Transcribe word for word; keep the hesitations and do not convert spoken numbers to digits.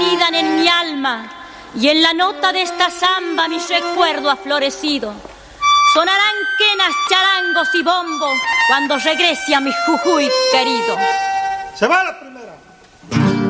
anidan en mi alma, y en la nota de esta samba mi recuerdo ha florecido. Sonarán quenas, charangos y bombos cuando regrese a mi Jujuy querido. Se va la primera.